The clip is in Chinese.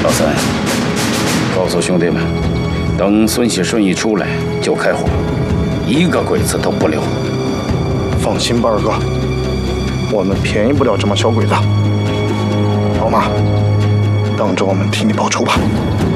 老三，告诉兄弟们，等孙喜顺一出来就开火，一个鬼子都不留。 放心吧，二哥，我们便宜不了这么小鬼子。老马，等着我们替你报仇吧。